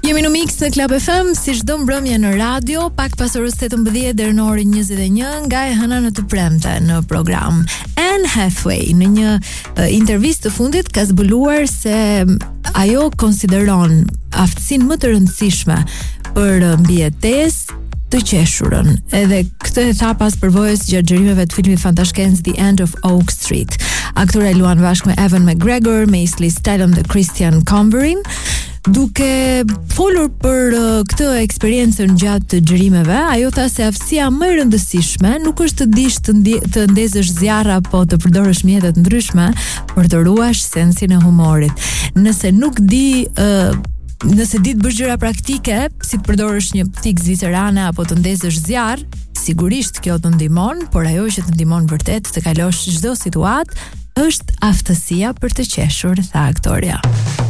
Jemi në Mix në Club FM, si çdo mbrëmje në radio, pak pas orës 18 deri në orën 21 nga e hëna në të premte në program. Anne Hathaway në një intervistë të fundit ka zbuluar se ajo konsideron aftësinë më të rëndësishme për mbijetesë të qeshurën. Edhe këtë e tha pas përvojës gjatë xhirimeve të filmit fantashkenc The End of Oak Street. Aktora e luan bashkë me Evan McGregor, me Aislinn Stallone dhe Christian Converin. Duke folur për këtë eksperiencën gjatë xhirimeve, ajo tha se aftësia më e rëndësishme nuk është të dish të ndezësh zjarr apo të përdorësh mjete të ndryshme për të ruash sensin e humorit. Nëse di të bësh gjëra praktike, si të përdorësh një ptik zvicerane apo të ndezësh zjarr, sigurisht kjo të ndihmon, por ajo që të ndihmon vërtet të kalosh çdo situatë është aftësia për të qeshur, tha aktoria.